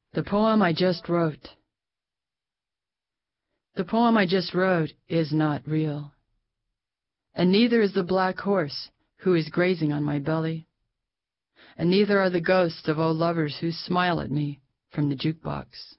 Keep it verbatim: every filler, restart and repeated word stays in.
The poem I just wrote. The poem I just wrote is not real, and neither is the black horse who is grazing on my belly, and neither are the ghosts of old lovers who smile at me from the jukebox.